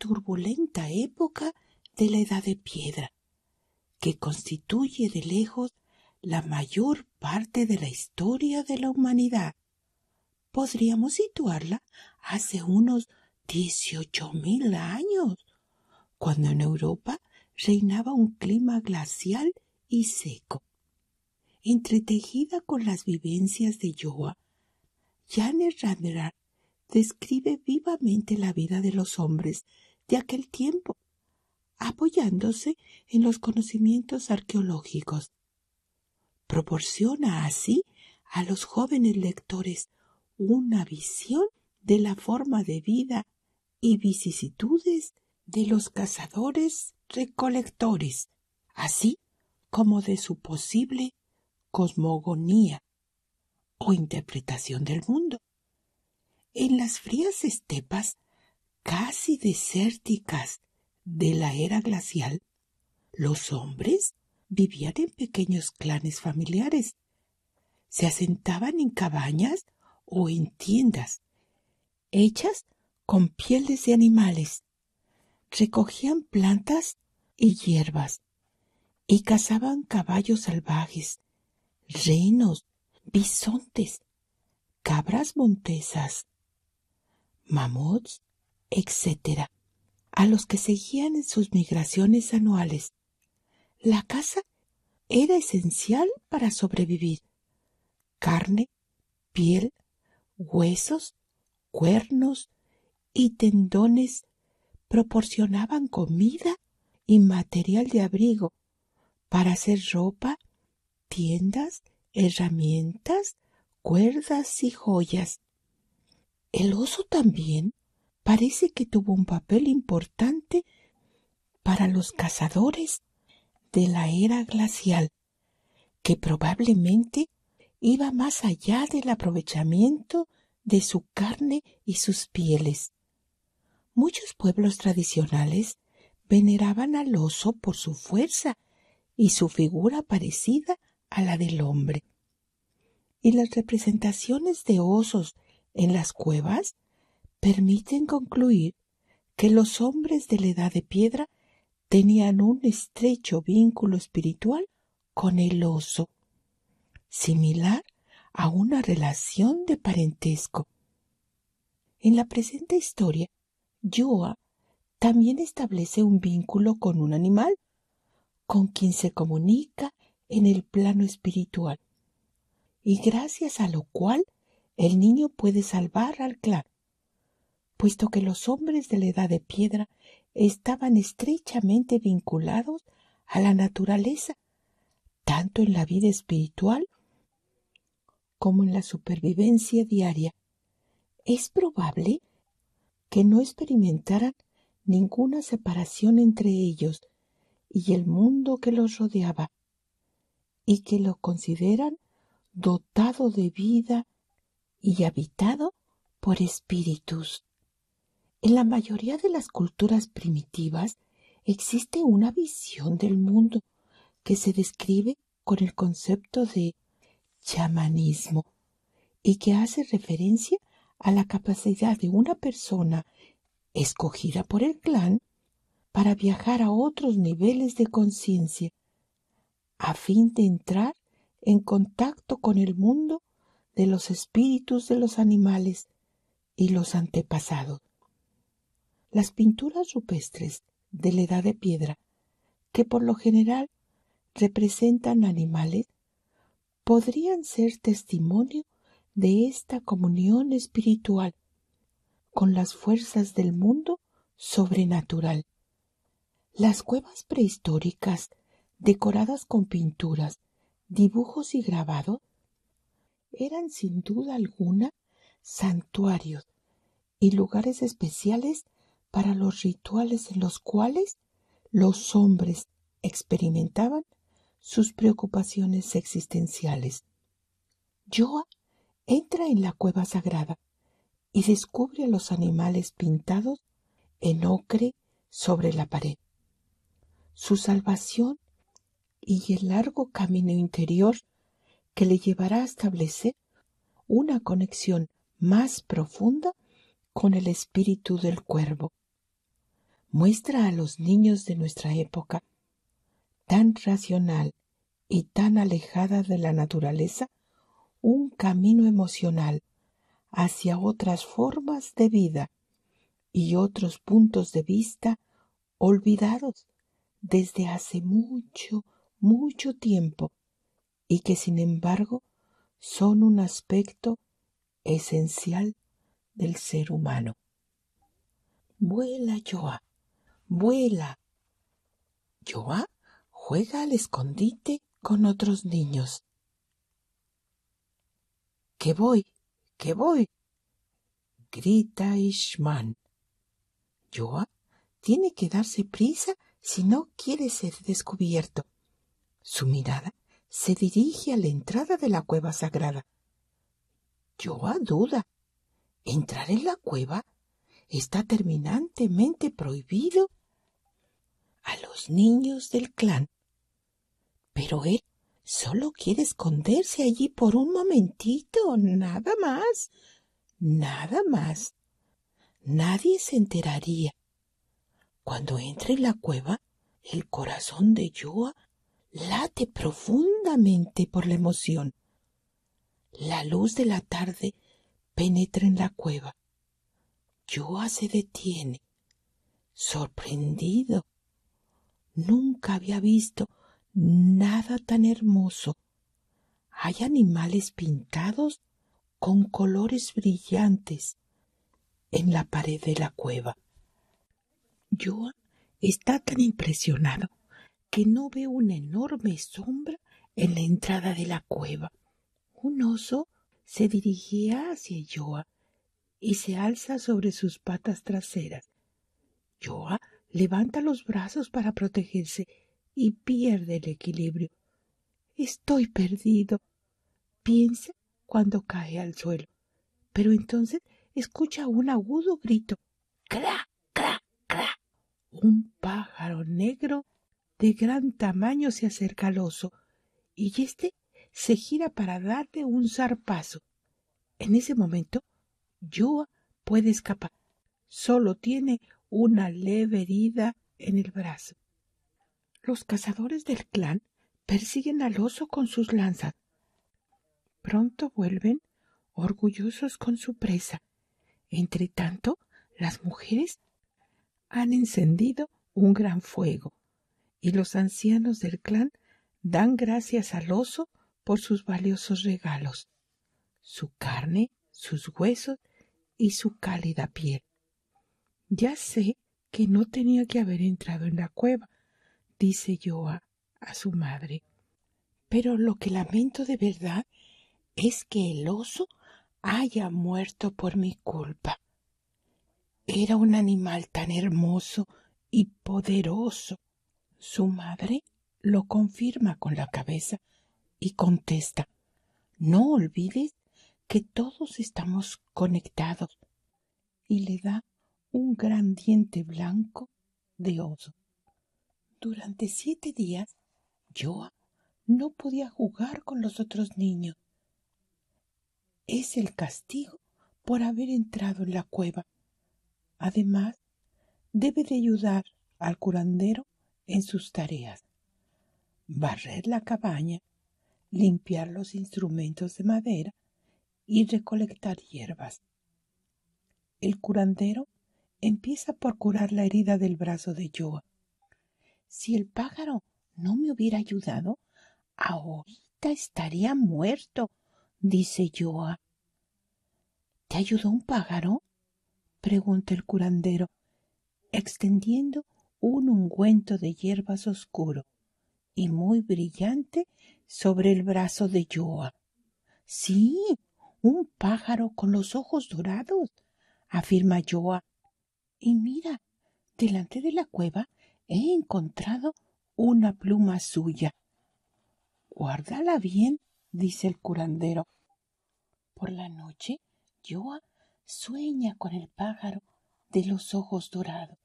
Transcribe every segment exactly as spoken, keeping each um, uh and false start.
turbulenta época de la Edad de Piedra, que constituye de lejos la mayor parte de la historia de la humanidad. Podríamos situarla hace unos dieciocho mil años, cuando en Europa reinaba un clima glacial y seco. Entretejida con las vivencias de Joa, Janet Radner describe vivamente la vida de los hombres de aquel tiempo, apoyándose en los conocimientos arqueológicos. Proporciona así a los jóvenes lectores una visión de la forma de vida y vicisitudes de los cazadores-recolectores, así como de su posible cosmogonía o interpretación del mundo. En las frías estepas casi desérticas de la era glacial, los hombres vivían en pequeños clanes familiares. Se asentaban en cabañas o en tiendas hechas con pieles de animales. Recogían plantas y hierbas y cazaban caballos salvajes, renos, bisontes, cabras montesas, mamuts, etcétera, a los que seguían en sus migraciones anuales. La caza era esencial para sobrevivir. Carne, piel, huesos, cuernos y tendones proporcionaban comida y material de abrigo para hacer ropa, tiendas, herramientas, cuerdas y joyas. El oso también parece que tuvo un papel importante para los cazadores de la era glacial, que probablemente iba más allá del aprovechamiento de su carne y sus pieles. Muchos pueblos tradicionales veneraban al oso por su fuerza y su figura parecida a la del hombre. Y las representaciones de osos en las cuevas permiten concluir que los hombres de la Edad de Piedra tenían un estrecho vínculo espiritual con el oso, similar a una relación de parentesco. En la presente historia, Joa también establece un vínculo con un animal, con quien se comunica en el plano espiritual, y gracias a lo cual el niño puede salvar al clan, puesto que los hombres de la Edad de Piedra estaban estrechamente vinculados a la naturaleza, tanto en la vida espiritual como en la supervivencia diaria. Es probable que no experimentaran ninguna separación entre ellos y el mundo que los rodeaba, y que lo consideran dotado de vida y habitado por espíritus. En la mayoría de las culturas primitivas existe una visión del mundo que se describe con el concepto de chamanismo y que hace referencia a la capacidad de una persona escogida por el clan para viajar a otros niveles de conciencia a fin de entrar en contacto con el mundo de los espíritus de los animales y los antepasados. Las pinturas rupestres de la Edad de Piedra, que por lo general representan animales, podrían ser testimonio de esta comunión espiritual con las fuerzas del mundo sobrenatural. Las cuevas prehistóricas, decoradas con pinturas, dibujos y grabados, eran sin duda alguna santuarios y lugares especiales para los rituales en los cuales los hombres experimentaban sus preocupaciones existenciales. Joa entra en la cueva sagrada y descubre a los animales pintados en ocre sobre la pared. Su salvación y el largo camino interior que le llevará a establecer una conexión más profunda con el espíritu del cuervo. muestra a los niños de nuestra época, tan racional y tan alejada de la naturaleza, un camino emocional hacia otras formas de vida y otros puntos de vista olvidados desde hace mucho, mucho tiempo y que sin embargo son un aspecto esencial del ser humano. Vuela, Joa, vuela. Joa juega al escondite con otros niños. ¡Que voy! ¡Que voy! Grita Ishman. Joa tiene que darse prisa si no quiere ser descubierto. Su mirada se dirige a la entrada de la cueva sagrada. Joa duda. ¿Entrar en la cueva está terminantemente prohibido a los niños del clan? Pero él solo quiere esconderse allí por un momentito, nada más, nada más. Nadie se enteraría. Cuando entre en la cueva, el corazón de Joa late profundamente por la emoción. La luz de la tarde penetra en la cueva. Joa se detiene, sorprendido. Nunca había visto nada tan hermoso. Hay animales pintados con colores brillantes en la pared de la cueva. Joa está tan impresionado que no ve una enorme sombra en la entrada de la cueva. Un oso se dirigía hacia Joa y se alza sobre sus patas traseras. Joa levanta los brazos para protegerse y pierde el equilibrio. Estoy perdido, piensa cuando cae al suelo, pero entonces escucha un agudo grito. ¡Cra, cra, cra! Un pájaro negro de gran tamaño se acerca al oso y éste se gira para darle un zarpazo. En ese momento, Joa puede escapar. Solo tiene una leve herida en el brazo. Los cazadores del clan persiguen al oso con sus lanzas. Pronto vuelven, orgullosos con su presa. Entretanto, las mujeres han encendido un gran fuego, y los ancianos del clan dan gracias al oso por sus valiosos regalos, su carne, sus huesos y su cálida piel. Ya sé que no tenía que haber entrado en la cueva, dice Joa a su madre, pero lo que lamento de verdad es que el oso haya muerto por mi culpa. Era un animal tan hermoso y poderoso. Su madre lo confirma con la cabeza y contesta: no olvides que todos estamos conectados, y le da un gran diente blanco de oso. Durante siete días, Joa no podía jugar con los otros niños. Es el castigo por haber entrado en la cueva. Además, debe de ayudar al curandero en sus tareas: barrer la cabaña, limpiar los instrumentos de madera y recolectar hierbas. El curandero empieza por curar la herida del brazo de Joa. Si el pájaro no me hubiera ayudado, ahorita estaría muerto, dice Joa. ¿Te ayudó un pájaro?, pregunta el curandero, extendiendo un ungüento de hierbas oscuro y muy brillante sobre el brazo de Joa. Sí, un pájaro con los ojos dorados, afirma Joa. Y mira, delante de la cueva he encontrado una pluma suya. Guárdala bien, dice el curandero. Por la noche, Joa sueña con el pájaro de los ojos dorados.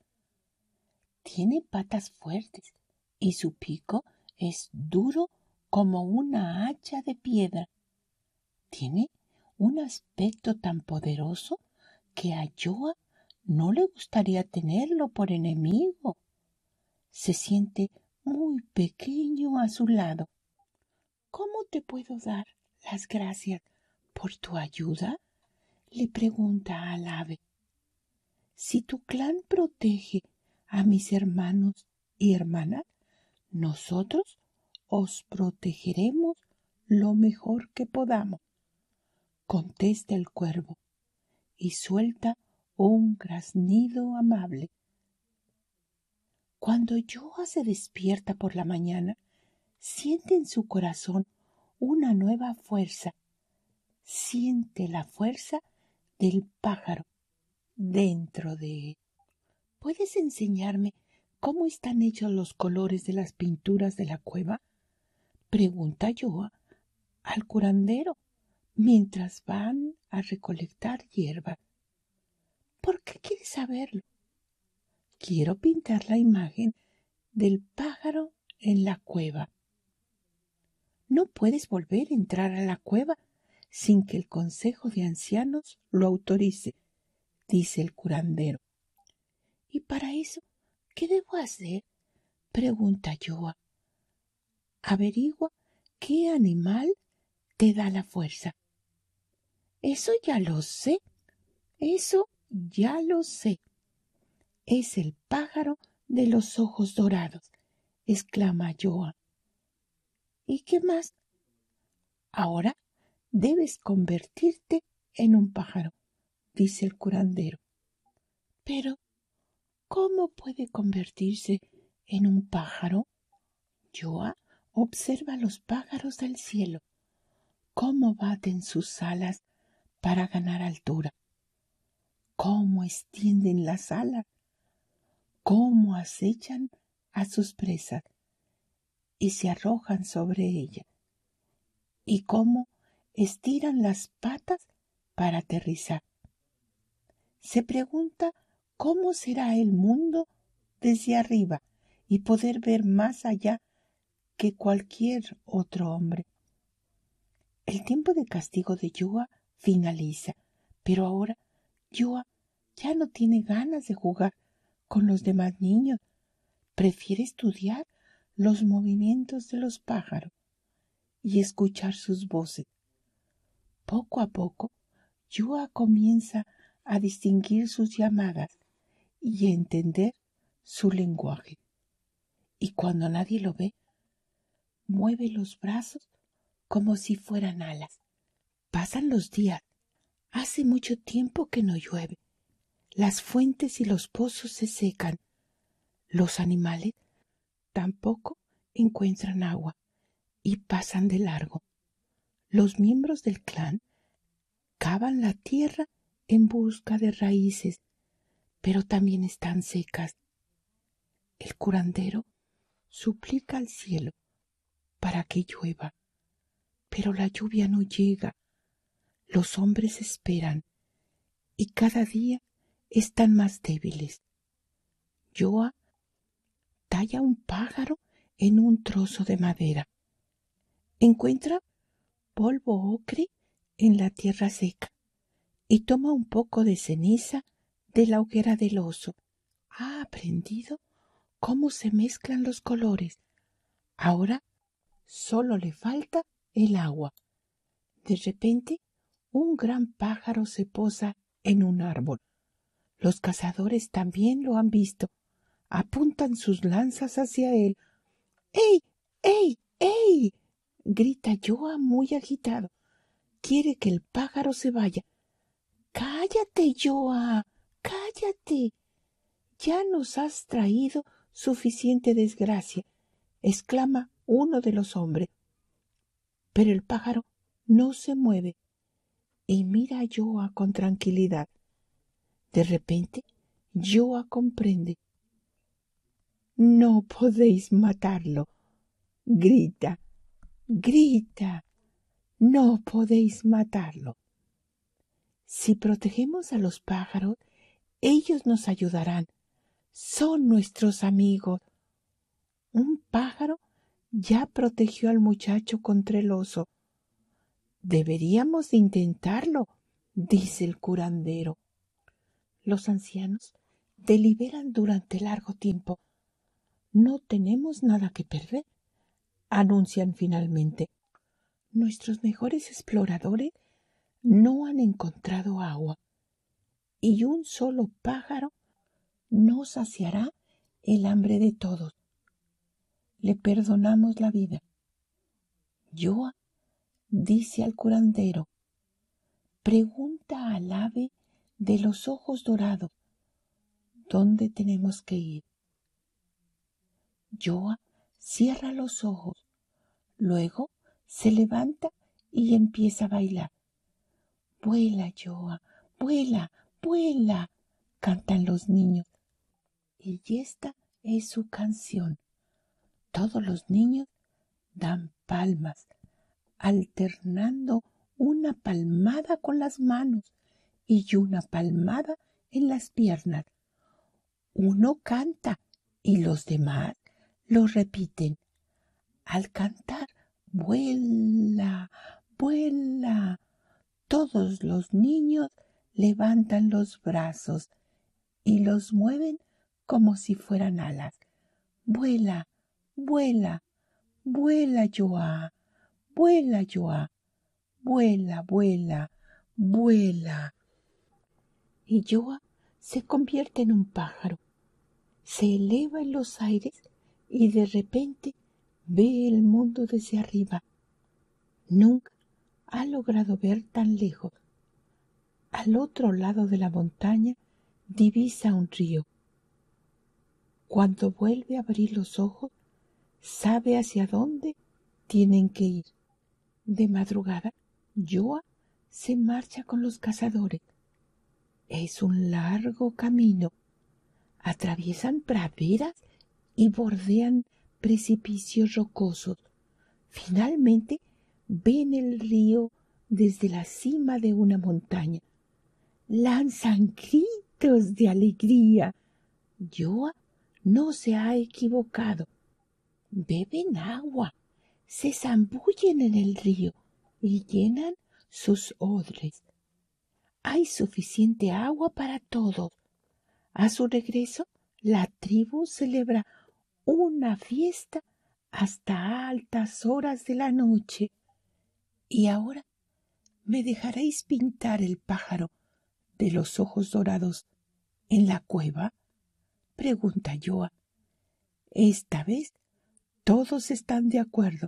Tiene patas fuertes y su pico es duro como una hacha de piedra. Tiene un aspecto tan poderoso que a Joa no le gustaría tenerlo por enemigo. Se siente muy pequeño a su lado. ¿Cómo te puedo dar las gracias por tu ayuda?, le pregunta al ave. Si tu clan protege a mis hermanos y hermanas, nosotros os protegeremos lo mejor que podamos, contesta el cuervo y suelta un graznido amable. Cuando Yoa se despierta por la mañana, siente en su corazón una nueva fuerza. Siente la fuerza del pájaro dentro de él. ¿Puedes enseñarme cómo están hechos los colores de las pinturas de la cueva?, pregunta Yoa al curandero mientras van a recolectar hierba. ¿Por qué quieres saberlo? Quiero pintar la imagen del pájaro en la cueva. No puedes volver a entrar a la cueva sin que el consejo de ancianos lo autorice, dice el curandero. ¿Y para eso qué debo hacer?, pregunta Yoa. Averigua qué animal te da la fuerza. Eso ya lo sé, eso ya lo sé. Es el pájaro de los ojos dorados, exclama Yoa. ¿Y qué más? Ahora debes convertirte en un pájaro, dice el curandero. Pero, ¿cómo puede convertirse en un pájaro? Yoa observa los pájaros del cielo, cómo baten sus alas para ganar altura, cómo extienden las alas, cómo acechan a sus presas y se arrojan sobre ellas, y cómo estiran las patas para aterrizar. Se pregunta cómo será el mundo desde arriba y poder ver más allá que cualquier otro hombre. El tiempo de castigo de Yoa finaliza, pero ahora Yoa ya no tiene ganas de jugar con los demás niños. Prefiere estudiar los movimientos de los pájaros y escuchar sus voces. Poco a poco, Yoa comienza a distinguir sus llamadas y a entender su lenguaje. Y cuando nadie lo ve, mueve los brazos como si fueran alas. Pasan los días. Hace mucho tiempo que no llueve. Las fuentes y los pozos se secan. Los animales tampoco encuentran agua y pasan de largo. Los miembros del clan cavan la tierra en busca de raíces, pero también están secas. El curandero suplica al cielo para que llueva, pero la lluvia no llega. Los hombres esperan y cada día están más débiles. Yoa talla un pájaro en un trozo de madera. Encuentra polvo ocre en la tierra seca y toma un poco de ceniza de la hoguera del oso. Ha aprendido cómo se mezclan los colores. Ahora solo le falta el agua. De repente, un gran pájaro se posa en un árbol. Los cazadores también lo han visto. Apuntan sus lanzas hacia él. ¡Ey! ¡Ey! ¡Ey! Grita Yoa muy agitado. Quiere que el pájaro se vaya. ¡Cállate, Yoa! ¡Cállate! Ya nos has traído suficiente desgracia, exclama uno de los hombres. Pero el pájaro no se mueve y mira a Yoa con tranquilidad. De repente, Yoa comprende. No podéis matarlo. Grita, grita. No podéis matarlo. Si protegemos a los pájaros, ellos nos ayudarán. Son nuestros amigos. Un pájaro ya protegió al muchacho contra el oso. Deberíamos intentarlo, dice el curandero. Los ancianos deliberan durante largo tiempo. No tenemos nada que perder, anuncian finalmente. Nuestros mejores exploradores no han encontrado agua, y un solo pájaro no saciará el hambre de todos. Le perdonamos la vida. Yoa dice al curandero, pregunta al ave de los ojos dorados, ¿dónde tenemos que ir? Yoa cierra los ojos, luego se levanta y empieza a bailar. Vuela, Yoa, vuela, vuela, cantan los niños. Y esta es su canción. Todos los niños dan palmas, alternando una palmada con las manos y una palmada en las piernas. Uno canta y los demás lo repiten. Al cantar, vuela, vuela. Todos los niños levantan los brazos y los mueven como si fueran alas. Vuela, vuela, vuela, Yoa, vuela, Yoa, vuela, vuela, vuela. Y Yoa se convierte en un pájaro. Se eleva en los aires y de repente ve el mundo desde arriba. Nunca ha logrado ver tan lejos. Al otro lado de la montaña divisa un río. Cuando vuelve a abrir los ojos, sabe hacia dónde tienen que ir. De madrugada, Yoa se marcha con los cazadores. Es un largo camino. Atraviesan praderas y bordean precipicios rocosos. Finalmente ven el río desde la cima de una montaña. Lanzan gritos de alegría. Yoa no se ha equivocado. Beben agua, se zambullen en el río y llenan sus odres. Hay suficiente agua para todos. A su regreso, la tribu celebra una fiesta hasta altas horas de la noche. Y ahora, ¿me dejaréis pintar el pájaro de los ojos dorados en la cueva? Pregunta Yoa. Esta vez todos están de acuerdo.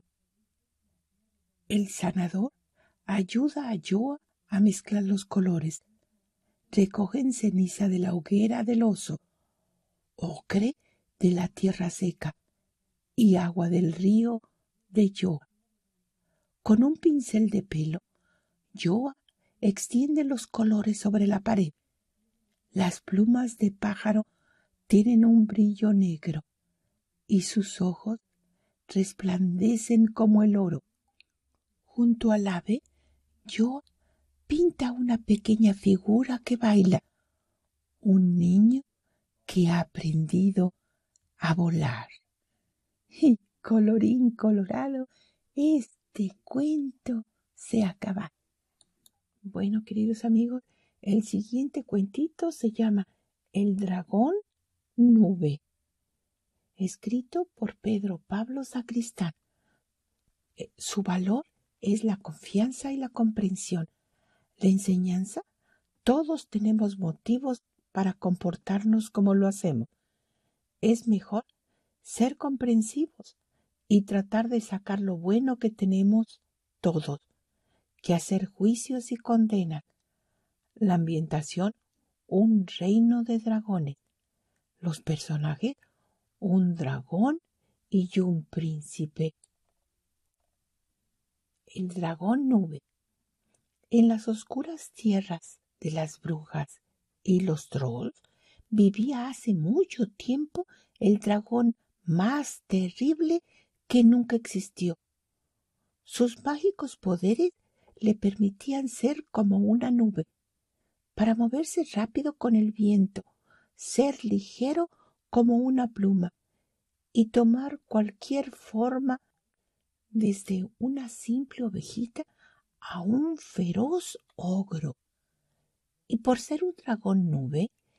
El sanador ayuda a Yoa a mezclar los colores. Recogen ceniza de la hoguera del oso, ocre de la tierra seca y agua del río de Yoa. Con un pincel de pelo, Yoa extiende los colores sobre la pared. Las plumas de pájaro tienen un brillo negro y sus ojos resplandecen como el oro. Junto al ave, Yoa pinta una pequeña figura que baila, un niño que ha aprendido a volar. Y colorín colorado, este cuento se acaba. Bueno, queridos amigos, el siguiente cuentito se llama El dragón nube, escrito por Pedro Pablo Sacristán. Eh, su valor es la confianza y la comprensión. La enseñanza, todos tenemos motivos para comportarnos como lo hacemos. Es mejor ser comprensivos y tratar de sacar lo bueno que tenemos todos, que hacer juicios y condenas. La ambientación, un reino de dragones. Los personajes, un dragón y un príncipe. El dragón nube. En las oscuras tierras de las brujas y los trolls vivía hace mucho tiempo el dragón más terrible que nunca existió. Sus mágicos poderes le permitían ser como una nube, para moverse rápido con el viento, ser ligero como una pluma y tomar cualquier forma, desde una simple ovejita a un feroz ogro. Y por ser un dragón nube,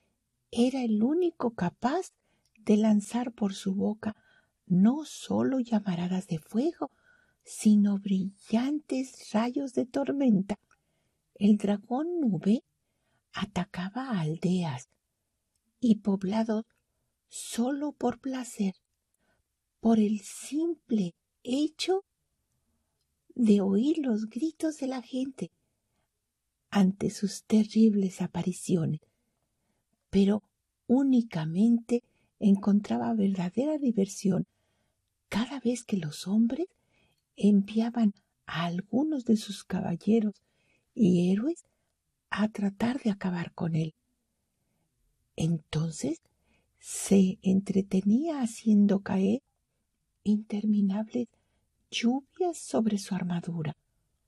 era el único capaz de lanzar por su boca no solo llamaradas de fuego, sino brillantes rayos de tormenta. El dragón nube atacaba a aldeas y poblados solo por placer, por el simple hecho de oír los gritos de la gente ante sus terribles apariciones, pero únicamente encontraba verdadera diversión cada vez que los hombres enviaban a algunos de sus caballeros y héroes a tratar de acabar con él. Entonces se entretenía haciendo caer interminables lluvias sobre su armadura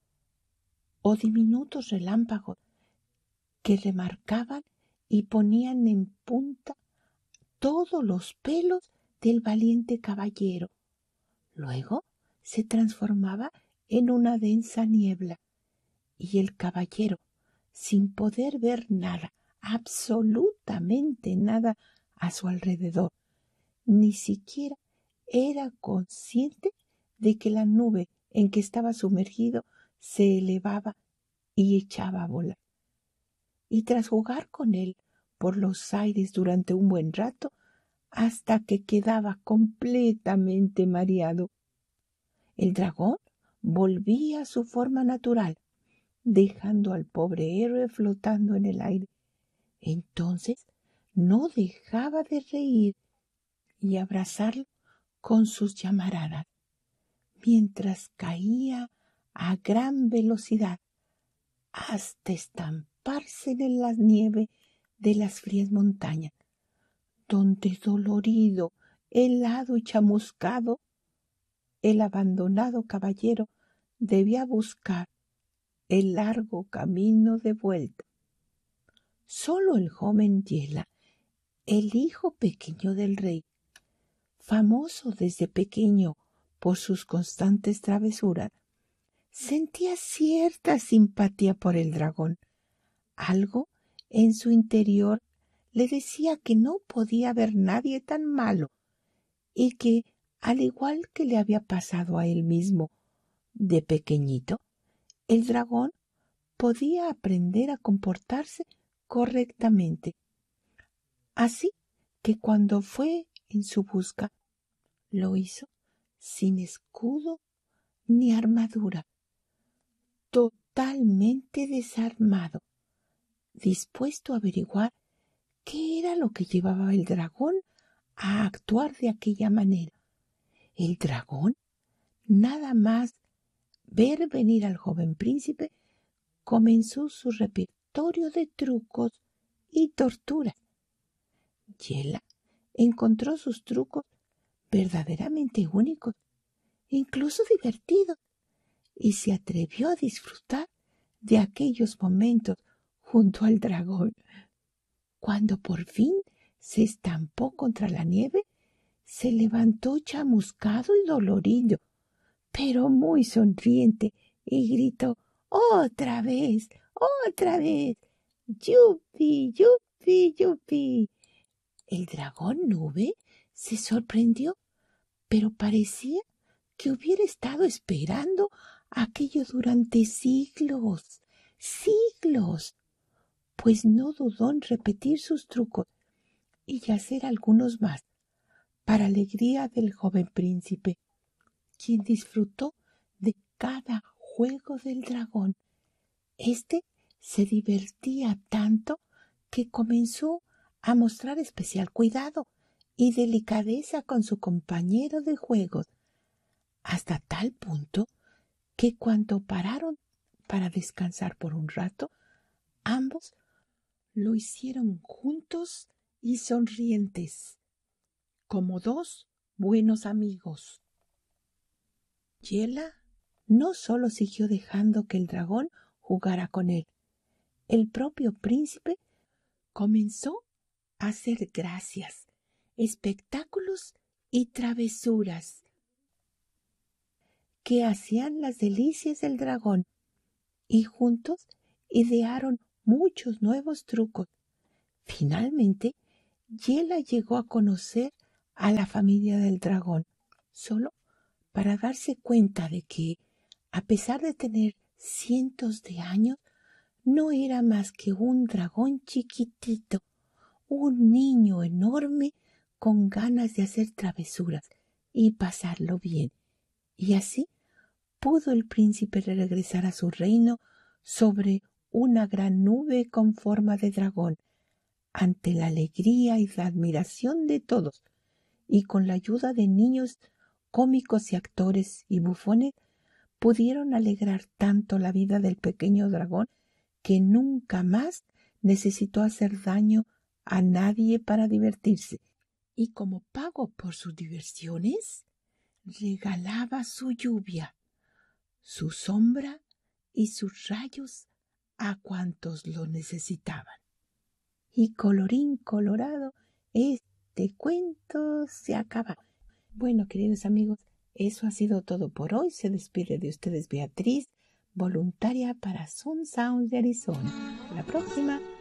o diminutos relámpagos que remarcaban y ponían en punta todos los pelos del valiente caballero. Luego se transformaba en una densa niebla y el caballero, sin poder ver nada, absolutamente nada a su alrededor, ni siquiera era consciente de que la nube en que estaba sumergido se elevaba y echaba a volar. Y tras jugar con él por los aires durante un buen rato, hasta que quedaba completamente mareado, el dragón volvía a su forma natural, dejando al pobre héroe flotando en el aire. Entonces no dejaba de reír y abrazarlo con sus llamaradas, mientras caía a gran velocidad hasta estamparse en la nieve de las frías montañas, donde dolorido, helado y chamuscado, el abandonado caballero debía buscar el largo camino de vuelta. Solo el joven Yela, el hijo pequeño del rey, famoso desde pequeño por sus constantes travesuras, sentía cierta simpatía por el dragón. Algo en su interior le decía que no podía haber nadie tan malo y que, al igual que le había pasado a él mismo de pequeñito, el dragón podía aprender a comportarse correctamente. Así que cuando fue en su busca, lo hizo sin escudo ni armadura, totalmente desarmado, dispuesto a averiguar qué era lo que llevaba el dragón a actuar de aquella manera. El dragón, nada más ver venir al joven príncipe, comenzó su repertorio de trucos y torturas. Yela encontró sus trucos verdaderamente únicos, incluso divertidos, y se atrevió a disfrutar de aquellos momentos junto al dragón. Cuando por fin se estampó contra la nieve, se levantó chamuscado y dolorido, pero muy sonriente, y gritó: ¡Otra vez! ¡Otra vez! ¡Yupi, yupi, yupi! El dragón nube se sorprendió, pero parecía que hubiera estado esperando aquello durante siglos, siglos, pues no dudó en repetir sus trucos y hacer algunos más, para alegría del joven príncipe, quien disfrutó de cada juego del dragón. Este se divertía tanto que comenzó a mostrar especial cuidado y delicadeza con su compañero de juegos, hasta tal punto que cuando pararon para descansar por un rato, ambos lo hicieron juntos y sonrientes, como dos buenos amigos. Yela no solo siguió dejando que el dragón jugara con él, el propio príncipe comenzó a hacer gracias, espectáculos y travesuras que hacían las delicias del dragón, y juntos idearon muchos nuevos trucos. Finalmente, Yela llegó a conocer a la familia del dragón, solo para darse cuenta de que, a pesar de tener cientos de años, no era más que un dragón chiquitito, un niño enorme con ganas de hacer travesuras y pasarlo bien. Y así pudo el príncipe regresar a su reino sobre una gran nube con forma de dragón, ante la alegría y la admiración de todos, y con la ayuda de niños cómicos y actores y bufones, pudieron alegrar tanto la vida del pequeño dragón que nunca más necesitó hacer daño a nadie para divertirse. Y como pago por sus diversiones, regalaba su lluvia, su sombra y sus rayos a cuantos lo necesitaban. Y colorín colorado, este cuento se acaba. Bueno, queridos amigos, eso ha sido todo por hoy. Se despide de ustedes Beatriz, voluntaria para Sun Sounds de Arizona. Hasta la próxima.